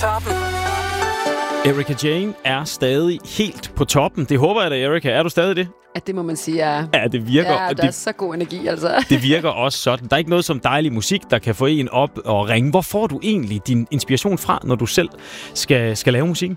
toppen. Erika Jane er stadig helt på toppen. Det håber jeg da, Erika. Er du stadig det? At det må man sige er... Ja, det virker. Ja, der er så god energi, altså. Det virker også sådan. Der er ikke noget som dejlig musik, der kan få en op og ringe. Hvor får du egentlig din inspiration fra, når du selv skal lave musik?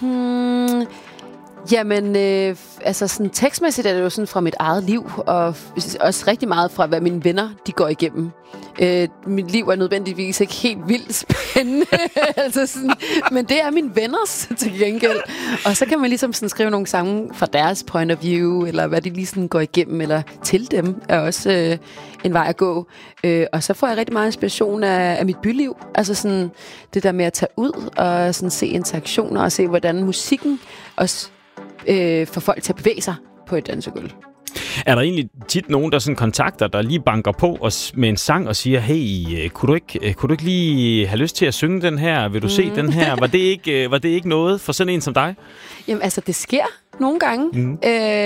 Jamen, altså sådan tekstmæssigt er det jo sådan fra mit eget liv, og også rigtig meget fra, hvad mine venner, de går igennem. Mit liv er nødvendigvis ikke helt vildt spændende, altså sådan, men det er mine venners til gengæld. Og så kan man ligesom sådan skrive nogle sange fra deres point of view, eller hvad de lige sådan går igennem, eller til dem, er også en vej at gå. Og så får jeg rigtig meget inspiration af mit byliv. Altså sådan det der med at tage ud og sådan se interaktioner, og se, hvordan musikken også får folk til at bevæge sig på et dansegulv. Er der egentlig tit nogen, der sådan kontakter, der lige banker på os med en sang og siger, hey, kunne du ikke lige have lyst til at synge den her? Vil du se den her? Var det ikke noget for sådan en som dig? Jamen altså, det sker nogle gange.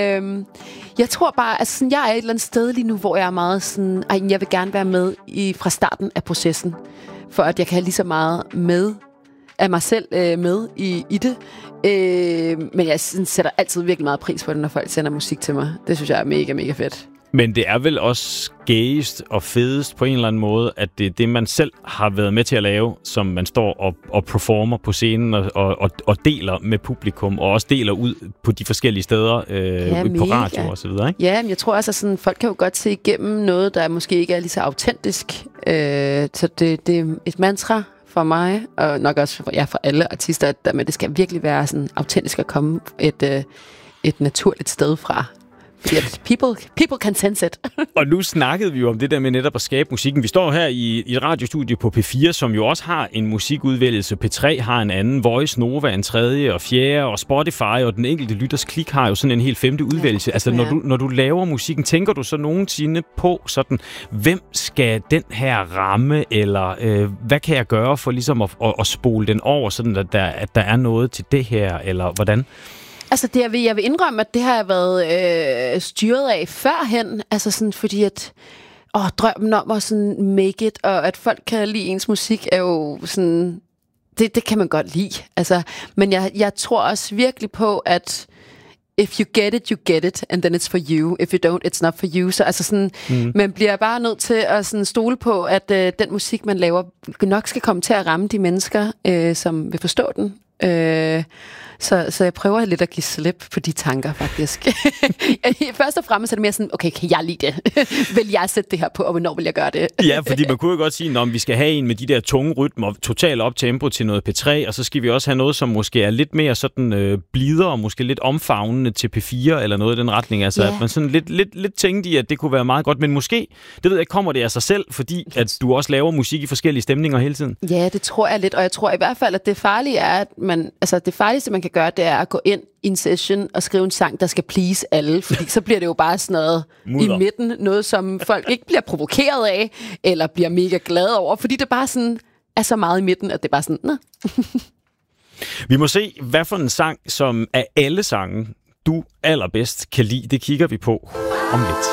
Jeg tror bare, altså sådan, jeg er et eller andet sted lige nu, hvor jeg er meget sådan, jeg vil gerne være med fra starten af processen, for at jeg kan have lige så meget med af mig selv med i det. Men jeg sætter altid virkelig meget pris på det, når folk sender musik til mig. Det synes jeg er mega, mega fedt. Men det er vel også gayest og fedest på en eller anden måde, at det er det, man selv har været med til at lave, som man står og performer på scenen og deler med publikum, og også deler ud på de forskellige steder på radio og så videre, ikke? Ja, men jeg tror også, at sådan, folk kan jo godt se igennem noget, der måske ikke er lige så autentisk. Så det er et mantra for mig, og nok også for alle artister, men det skal virkelig være sådan autentisk at komme et naturligt sted fra. Fordi people can sense it. Og nu snakkede vi jo om det der med netop at skabe musikken. Vi står her i et radiostudie på P4, som jo også har en musikudvælgelse. P3 har en anden, Voice Nova en tredje og fjerde, og Spotify og den enkelte lytters klik har jo sådan en helt femte udvælgelse. Altså når du laver musikken, tænker du så nogensinde på sådan, hvem skal den her ramme, eller hvad kan jeg gøre for ligesom at spole den over, sådan at der er noget til det her, eller hvordan? Altså, jeg vil indrømme, at det har jeg været styret af førhen. Altså sådan, fordi at drømmen om at sådan make it, og at folk kan lide ens musik, er jo sådan... Det kan man godt lide. Altså, men jeg tror også virkelig på, at if you get it, you get it, and then it's for you. If you don't, it's not for you. Så altså sådan, man bliver bare nødt til at sådan stole på, at den musik, man laver, nok skal komme til at ramme de mennesker, som vil forstå den. Så jeg prøver lidt at give slip på de tanker, faktisk. Først og fremmest er det mere sådan, okay, kan jeg lide det? Vil jeg sætte det her på, og hvornår vil jeg gøre det? Ja, fordi man kunne jo godt sige, at vi skal have en med de der tunge rytmer, total op tempo til noget P3, og så skal vi også have noget, som måske er lidt mere sådan blidere, og måske lidt omfavnende til P4, eller noget i den retning. Altså, at man sådan lidt tænkte i, at det kunne være meget godt, men måske, det ved jeg ikke, kommer det af sig selv, fordi at du også laver musik i forskellige stemninger hele tiden? Ja, det tror jeg lidt, og jeg tror i hvert fald, at det farlige er, at det farligste, man kan gøre, det er at gå ind i en session og skrive en sang, der skal please alle, fordi så bliver det jo bare sådan noget i midten, noget som folk ikke bliver provokeret af, eller bliver mega glade over, fordi det bare sådan er så meget i midten, at det bare sådan, Vi må se, hvad for en sang, som af alle sange, du allerbedst kan lide. Det kigger vi på om lidt.